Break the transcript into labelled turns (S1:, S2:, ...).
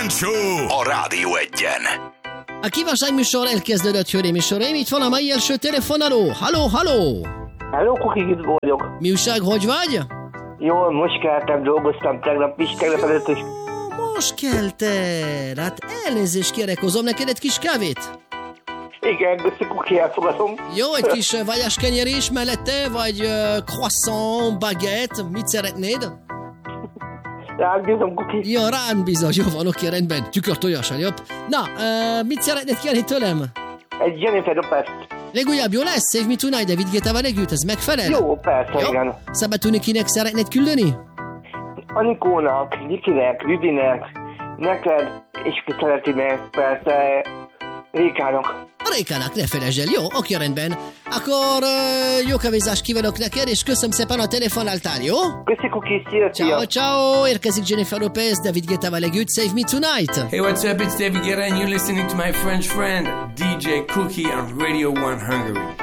S1: Kejfel Show a Rádió Egyen.
S2: A kívánság műsor elkezdődött, hölgyeim és uraim, itt van a mai első telefonáló. Halló!
S3: Hello, Kuki, vagyok.
S2: Mi újság, hogy vagy?
S3: Jól, most keltem, dolgoztam tegnap előtt is.
S2: Most keltél? Hát elnézést kérek, hozom neked egy kis kávét?
S3: Igen, köszi, Kuki, elfogadom.
S2: Jó, egy kis vajáskanyerés mellette, vagy croissant, baguette, mit szeretnéd?
S3: Rád bízom, Kuki.
S2: Ja, rám bizony, jó van, oké, rendben, tükörtojással, jobb. Na, mit szeretnéd kérni tőlem?
S3: Egy Jennifer Lopez.
S2: Legújabb jó lesz? Save Me Tonight, David Guettával együtt, ez megfelel?
S3: Jó, persze,
S2: jó?
S3: Igen.
S2: Szabad tudni, kinek szeretnéd küldeni?
S3: Anikónak, Nikinek, Vivinek, neked, és ki szereti meg, persze, Rékának.
S2: A Rékának, ne felejtsd el, jó? Oké, rendben. Akkor jó kávézást kívánok neked, és köszönöm szépen a telefonáltál, jó?
S3: Köszi, Kuki, szia.
S2: Ciao, érkezik Jennifer Lopez, David Guettával együtt, Save Me Tonight.
S4: Hey, what's up? It's David Guetta and you're listening to my French friend, DJ Cookie on Radio 1 Hungary.